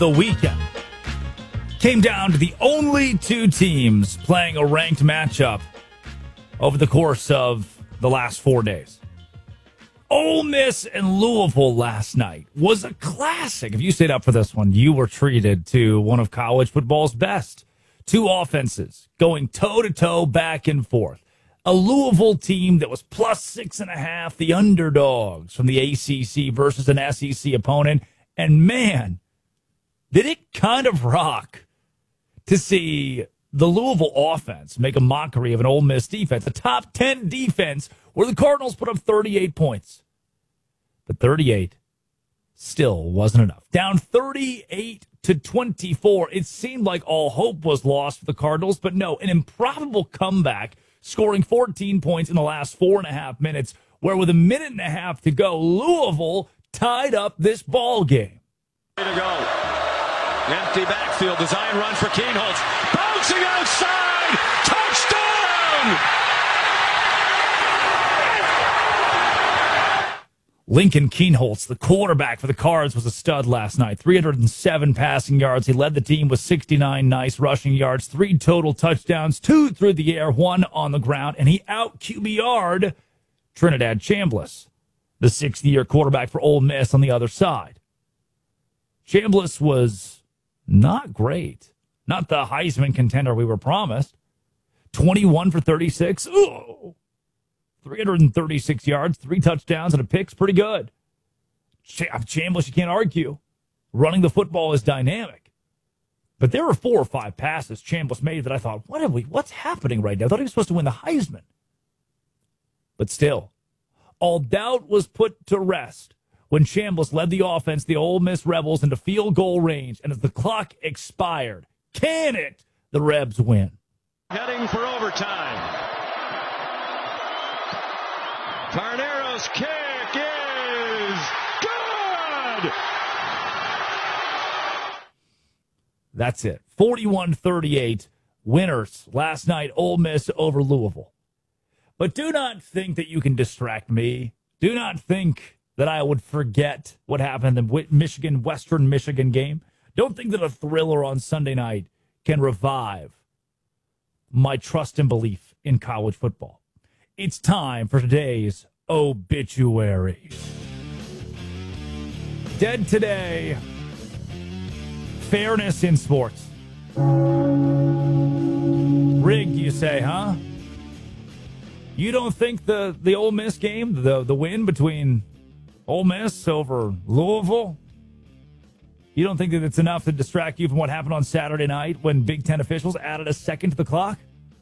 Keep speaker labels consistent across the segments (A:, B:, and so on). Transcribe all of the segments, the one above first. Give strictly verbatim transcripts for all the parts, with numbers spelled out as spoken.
A: The weekend came down to the only two teams playing a ranked matchup over the course of the last four days. Ole Miss and Louisville last night was a classic. If you stayed up for this one, you were treated to one of college football's best. Two offenses going toe-to-toe back and forth. A Louisville team that was plus six and a half, the underdogs from the A C C versus an S E C opponent. And man, did it kind of rock to see the Louisville offense make a mockery of an Ole Miss defense, a top ten defense where the Cardinals put up thirty-eight points. But thirty-eight still wasn't enough. Down thirty-eight to twenty-four. It seemed like all hope was lost for the Cardinals, but no, an improbable comeback, scoring fourteen points in the last four and a half minutes, where with a minute and a half to go, Louisville tied up this ball game.
B: Way to go. Empty backfield, design run for Kienholz. Bouncing outside. Touchdown!
A: Lincoln Kienholz, the quarterback for the Cards, was a stud last night. three hundred seven passing yards. He led the team with sixty-nine nice rushing yards, three total touchdowns, two through the air, one on the ground, and he out-Q B R'd Trinidad Chambliss, the sixth-year quarterback for Ole Miss on the other side. Chambliss was not great. Not the Heisman contender we were promised. twenty-one for thirty-six. Ooh. three hundred thirty-six yards, three touchdowns, and a pick's pretty good. Ch- Chambliss, you can't argue. Running the football is dynamic. But there were four or five passes Chambliss made that I thought, what have we, what's happening right now? I thought he was supposed to win the Heisman. But still, all doubt was put to rest when Chambliss led the offense, the Ole Miss Rebels, into field goal range. And as the clock expired, can it, the Rebs win.
B: Heading for overtime. Tarnero's kick is good!
A: That's it. forty-one thirty-eight, winners last night, Ole Miss over Louisville. But do not think that you can distract me. Do not think that I would forget what happened in the Michigan, Western Michigan game. Don't think that a thriller on Sunday night can revive my trust and belief in college football. It's time for today's obituary. Dead today. Fairness in sports. Rigged, you say, huh? You don't think the, the Ole Miss game, the, the win between Ole Miss over Louisville, you don't think that it's enough to distract you from what happened on Saturday night when Big Ten officials added a second to the clock?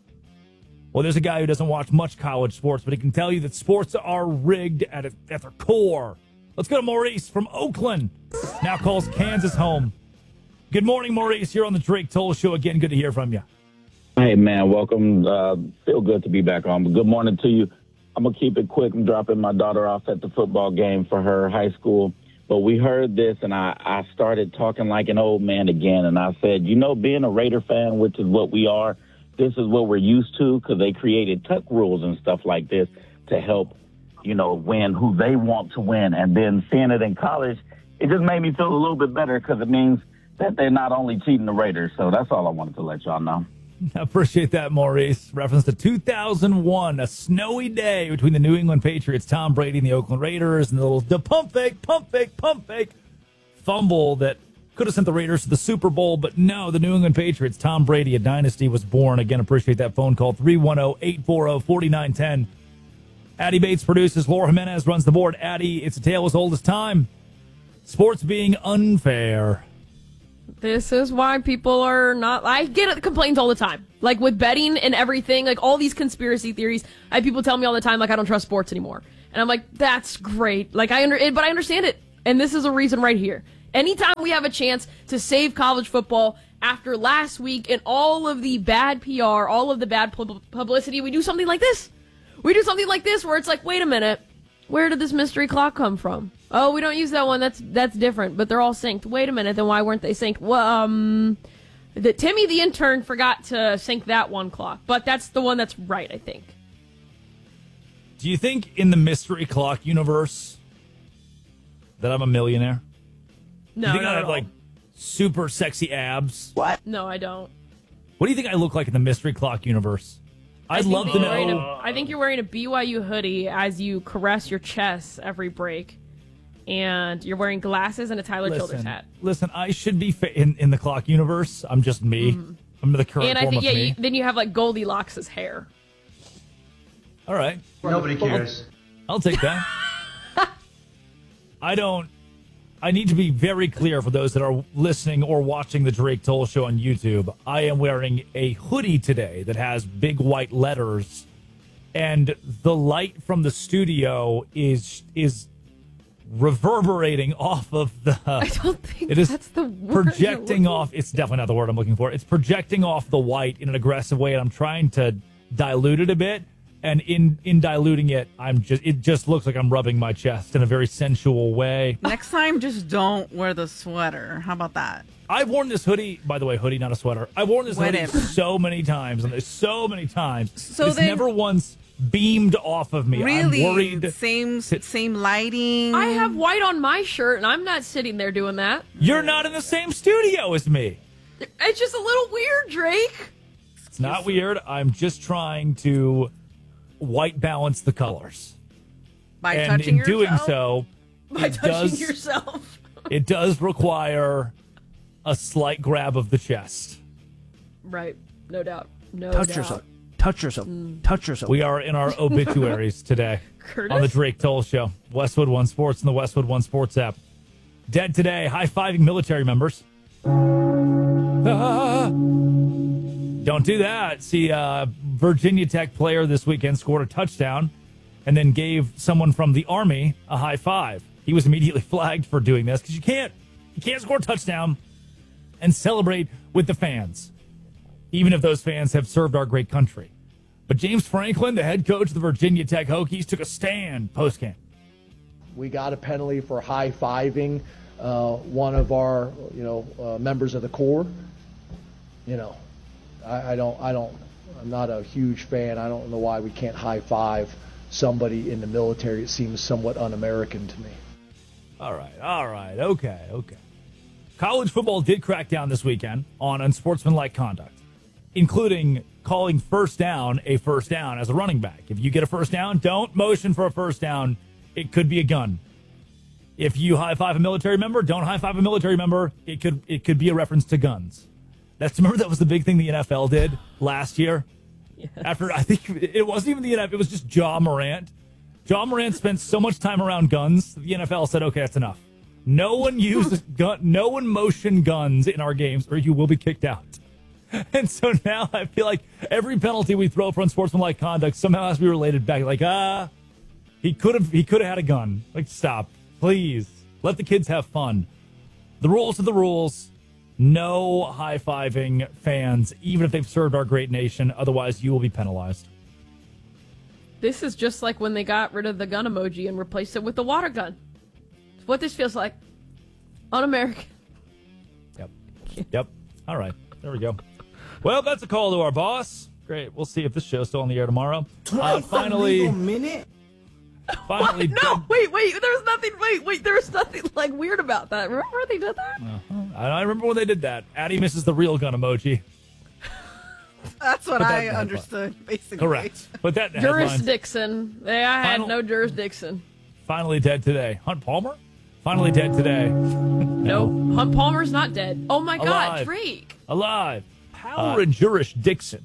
A: Well, there's a guy who doesn't watch much college sports, but he can tell you that sports are rigged at, it, at their core. Let's go to Maurice from Oakland. Now calls Kansas home. Good morning, Maurice. You're on the Drake Toll Show again. Good to hear from you.
C: Hey, man. Welcome. Uh, feel good to be back on. But good morning to you. I'm going to keep it quick. I'm dropping my daughter off at the football game for her high school. But we heard this, and I, I started talking like an old man again. And I said, you know, being a Raider fan, which is what we are, this is what we're used to because they created tuck rules and stuff like this to help, you know, win who they want to win. And then seeing it in college, it just made me feel a little bit better because it means that they're not only cheating the Raiders. So that's all I wanted to let y'all know.
A: I appreciate that, Maurice. Reference to two thousand one, a snowy day between the New England Patriots, Tom Brady, and the Oakland Raiders, and the little the pump fake, pump fake, pump fake fumble that could have sent the Raiders to the Super Bowl, but no, the New England Patriots, Tom Brady, a dynasty was born. Again, appreciate that phone call, three one zero, eight four zero, four nine one zero. Addie Bates produces, Laura Jimenez runs the board. Addie, it's a tale as old as time. Sports being unfair.
D: This is why people are not... I get complaints all the time. Like, with betting and everything, like, all these conspiracy theories. I have people tell me all the time, like, I don't trust sports anymore. And I'm like, that's great. Like, I under, but I understand it. And this is a reason right here. Anytime we have a chance to save college football after last week and all of the bad P R, all of the bad pub- publicity, we do something like this. We do something like this where it's like, wait a minute. Where did this mystery clock come from? Oh, we don't use that one. That's that's different, but they're all synced. Wait a minute, then why weren't they synced? Well, um, the, Timmy the intern forgot to sync that one clock, but that's the one that's right, I think.
A: Do you think in the mystery clock universe that I'm a millionaire?
D: No,
A: Do you think
D: not
A: I
D: at
A: have
D: all.
A: like super sexy abs.
E: What?
D: No, I don't.
A: What do you think I look like in the Mystery Clock universe? I'd
D: I think
A: love
D: that
A: to
D: you're wearing
A: know.
D: a- I think you're wearing a B Y U hoodie as you caress your chest every break. And you're wearing glasses and a Tyler Childers
A: Listen,
D: hat.
A: listen, I should be fa- in, in the Clock universe. I'm just me. I'm the current
D: And I
A: form
D: think,
A: of
D: yeah,
A: me.
D: you, then you have like Goldilocks' hair.
A: All right.
E: Nobody cares.
A: I'll take that. I don't. I need to be very clear for those that are listening or watching the Drake Toll Show on YouTube. I am wearing a hoodie today that has big white letters, and the light from the studio is is reverberating off of the.
D: I don't think
A: It is
D: that's the word. you're
A: projecting
D: looking-
A: off. It's definitely not the word I'm looking for. It's projecting off the white in an aggressive way, and I'm trying to dilute it a bit. And in in diluting it, I'm just it just looks like I'm rubbing my chest in a very sensual way.
F: Next time, just don't wear the sweater. How about that?
A: I've worn this hoodie, by the way, hoodie, not a sweater. I've worn this
F: Whatever.
A: hoodie so many times, and there's so many times.
F: So
A: it's
F: then-
A: never once beamed off of me.
F: Really?
A: I'm worried.
F: Same same lighting.
D: I have white on my shirt, and I'm not sitting there doing that.
A: You're not in the same studio as me.
D: It's just a little weird, Drake.
A: It's not weird. I'm just trying to white balance the colors.
F: by
A: and
F: touching
A: in doing
F: yourself?
A: so,
D: By
A: it
D: touching
A: does,
D: yourself.
A: it does require a slight grab of the chest.
D: Right. No doubt. No
E: Touch
D: doubt.
E: yourself. Touch yourself. Touch yourself.
A: We are in our obituaries today
D: Curtis?
A: on the Drake Toll Show. Westwood One Sports and the Westwood One Sports app. Dead today, high-fiving military members. Ah. Don't do that. See, uh, Virginia Tech player this weekend scored a touchdown and then gave someone from the Army a high five. He was immediately flagged for doing this because you can't, you can't score a touchdown and celebrate with the fans, even if those fans have served our great country. But James Franklin, the head coach of the Virginia Tech Hokies, took a stand post-game.
G: We got a penalty for high-fiving uh, one of our, you know, uh, members of the Corps. You know, I, I don't, I don't, I'm not a huge fan. I don't know why we can't high-five somebody in the military. It seems somewhat un-American to me.
A: All right, all right, okay, okay. College football did crack down this weekend on unsportsmanlike conduct, including calling first down a first down as a running back. If you get a first down, don't motion for a first down. It could be a gun. If you high-five a military member, don't high-five a military member. It could it could be a reference to guns. That's remember that was the big thing the N F L did last year. Yes. After I think it wasn't even the N F L, it was just Ja Morant. Ja Morant spent so much time around guns. The N F L said, "Okay, that's enough. No one uses gun. No one motion guns in our games, or you will be kicked out." And so now I feel like every penalty we throw for unsportsmanlike conduct somehow has to be related back. Like, ah, he could have he could have had a gun. Like, stop, please. Let the kids have fun. The rules are the rules. No high-fiving fans, even if they've served our great nation. Otherwise, you will be penalized.
D: This is just like when they got rid of the gun emoji and replaced it with the water gun. It's what this feels like. Un-American.
A: Yep. Yep. All right. There we go. Well, that's a call to our boss. Great. We'll see if this show's still on the air tomorrow. Uh, finally,
E: minute.
A: finally,
D: No, wait, wait. There's nothing. Wait, wait. There's nothing like weird about that. Remember they did that?
A: Uh-huh. I remember when they did that. Addie misses the real gun emoji.
F: That's what
A: But that-
F: I
A: that-
F: understood, basically.
A: Correct. But that headline,
D: Jurisdiction. They, I had
A: Final-
D: no jurisdiction.
A: finally dead today. Hunt Palmer? Finally dead today.
D: No, Hunt Palmer's not dead. Oh my God,
A: Alive.
D: Drake.
A: Alive. Power and jurisdiction.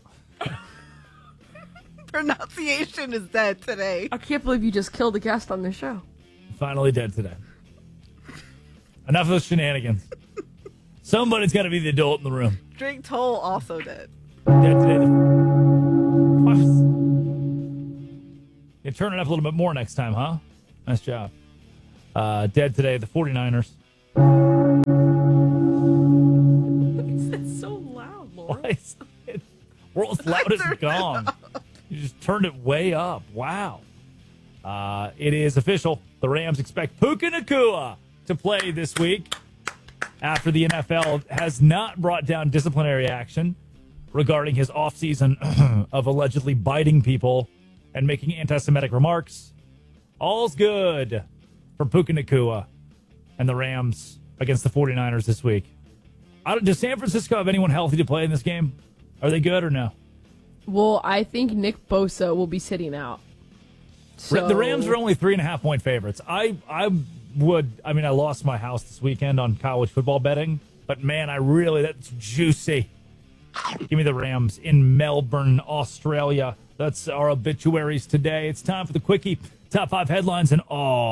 F: Pronunciation is dead today.
D: I can't believe you just killed a guest on this show.
A: Finally dead today. Enough of those shenanigans. Somebody's got to be the adult in the room.
F: Drake Toll also dead.
A: Dead today. What? You turn it up a little bit more next time, huh? Nice job. Uh, dead today, the 49ers.
D: It's so loud, Laura.
A: Why is it world's loudest gong? You just turned it way up. Wow. Uh, it is official. The Rams expect Puka Nacua to play this week after the N F L has not brought down disciplinary action regarding his offseason of allegedly biting people and making anti-Semitic remarks. All's good for Puka Nacua and the Rams against the 49ers this week. I don't, does San Francisco have anyone healthy to play in this game? Are they good or no?
D: Well, I think Nick Bosa will be sitting out. So...
A: The Rams are only three and a half point favorites. I, I would, I mean, I lost my house this weekend on college football betting, but man, I really, that's juicy. Give me the Rams in Melbourne, Australia. That's our obituaries today. It's time for the Quickie. Top five headlines in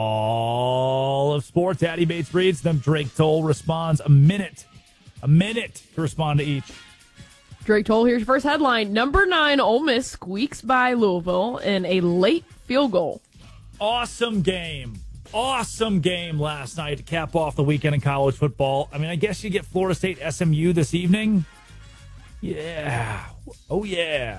A: all of sports. Addy Bates reads them. Drake Toll responds. A minute. A minute to respond to each.
D: Drake Toll, here's your first headline. Number nine, Ole Miss squeaks by Louisville in a late field goal.
A: Awesome game. Awesome game last night to cap off the weekend in college football. I mean, I guess you get Florida State S M U this evening. Yeah. Oh, yeah.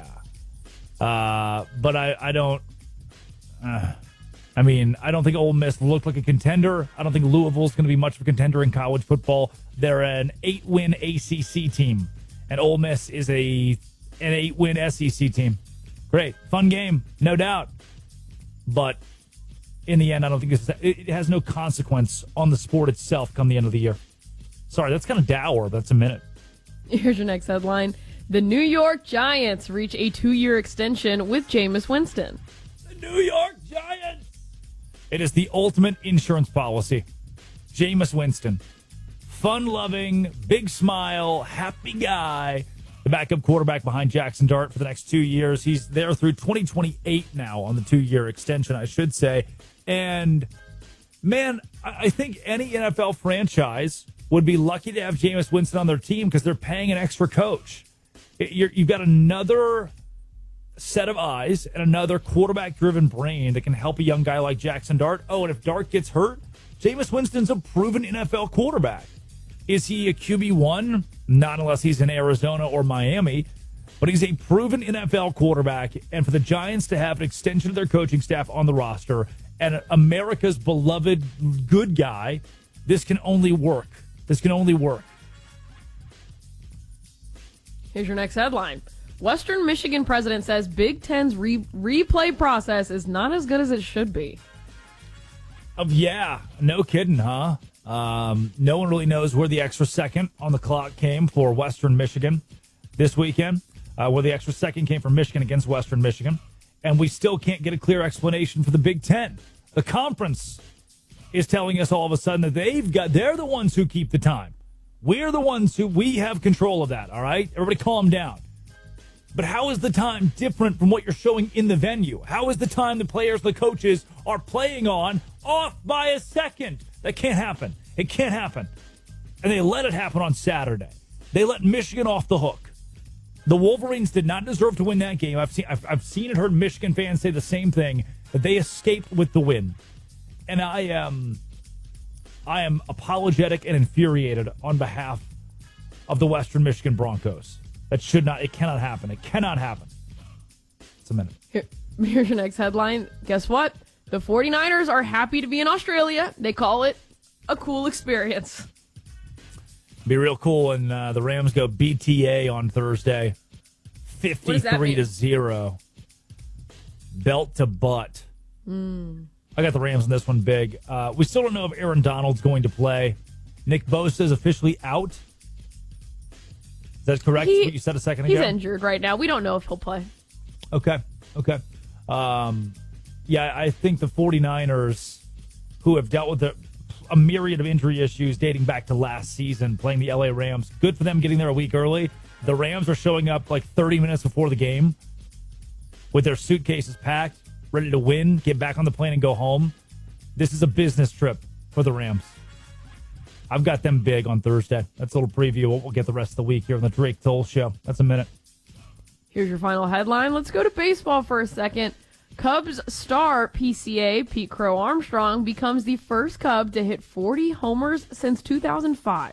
A: Uh, but I, I don't... Uh, I mean, I don't think Ole Miss looked like a contender. I don't think Louisville's going to be much of a contender in college football. They're an eight-win A C C team, and Ole Miss is a an eight-win S E C team. Great. Fun game, no doubt. But in the end, I don't think it's, it has no consequence on the sport itself come the end of the year. Sorry, that's kind of dour. That's a minute.
D: Here's your next headline. The New York Giants reach a two-year extension with Jameis Winston.
A: The New York Giants! It is the ultimate insurance policy. Jameis Winston. Fun-loving, big smile, happy guy. The backup quarterback behind Jackson Dart for the next two years. He's there through twenty twenty-eight now on the two-year extension, I should say. And, man, I think any N F L franchise would be lucky to have Jameis Winston on their team because they're paying an extra coach. You're, you've got another set of eyes and another quarterback-driven brain that can help a young guy like Jackson Dart. Oh, and if Dart gets hurt, Jameis Winston's a proven N F L quarterback. Is he a Q B one? Not unless he's in Arizona or Miami. But he's a proven N F L quarterback. And for the Giants to have an extension of their coaching staff on the roster and America's beloved good guy, this can only work. This can only work.
D: Here's your next headline. Western Michigan president says Big Ten's re- replay process is not as good as it should be.
A: Of yeah, no kidding, huh? Um, no one really knows where the extra second on the clock came for Western Michigan this weekend, uh, where the extra second came from Michigan against Western Michigan. And we still can't get a clear explanation for the Big Ten. The conference is telling us all of a sudden that they've got, they're the ones who keep the time. We're the ones who, we have control of that, all right? Everybody calm down. But how is the time different from what you're showing in the venue? How is the time the players, the coaches are playing on off by a second? That can't happen. It can't happen. And they let it happen on Saturday. They let Michigan off the hook. The Wolverines did not deserve to win that game. I've seen I've, I've seen and heard Michigan fans say the same thing, that they escaped with the win. And I am I am apologetic and infuriated on behalf of the Western Michigan Broncos. That should not, it cannot happen. It cannot happen. It's a minute.
D: Here, here's your next headline. Guess what? The 49ers are happy to be in Australia. They call it a cool experience.
A: Be real cool when uh, the Rams go B T A on Thursday. fifty-three to zero. Belt to butt.
D: Mm.
A: I got the Rams in this one big. Uh, we still don't know if Aaron Donald's going to play. Nick Bosa is officially out. Is that correct?
D: He,
A: what you said a second ago?
D: He's injured right now. We don't know if he'll play.
A: Okay. Okay. Um, yeah, I think the 49ers, who have dealt with a, a myriad of injury issues dating back to last season, playing the L A Rams, good for them getting there a week early. The Rams are showing up like thirty minutes before the game with their suitcases packed, ready to win, get back on the plane and go home. This is a business trip for the Rams. I've got them big on Thursday. That's a little preview. We'll get the rest of the week here on the Drake Toll Show. That's a minute.
D: Here's your final headline. Let's go to baseball for a second. Cubs star P C A Pete Crow Armstrong becomes the first Cub to hit forty homers since two thousand five.